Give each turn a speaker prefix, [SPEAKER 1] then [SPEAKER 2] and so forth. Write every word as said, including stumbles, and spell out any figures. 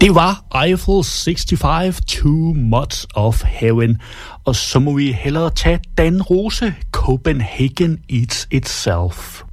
[SPEAKER 1] Det var Eiffel seksogtres, Too Much of Heaven. Og så må vi hellere tage Dan Rose, Copenhagen Eats Itself.